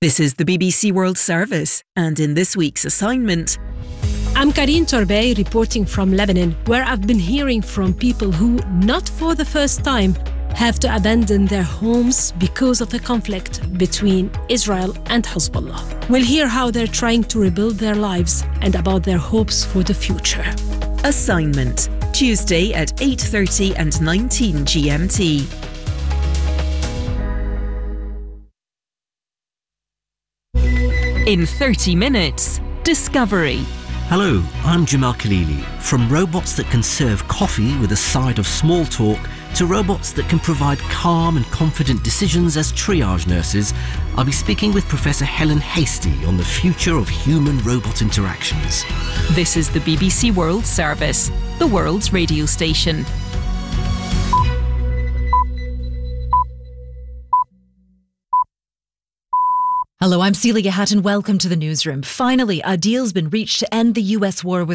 This is the BBC World Service, and in this week's assignment... I'm Karine Torbey reporting from Lebanon, where I've been hearing from people who, not for the first time, have to abandon their homes because of the conflict between Israel and Hezbollah. We'll hear how they're trying to rebuild their lives and about their hopes for the future. Assignment, Tuesday at 8:30 and 19 GMT. In 30 minutes, Discovery. Hello, I'm Jamal Khalili. From robots that can serve coffee with a side of small talk to robots that can provide calm and confident decisions as triage nurses, I'll be speaking with Professor Helen Hastie on the future of human-robot interactions. This is the BBC World Service, the world's radio station. Hello, I'm Celia Hatton. Welcome to the newsroom. Finally, a deal's been reached to end the US war with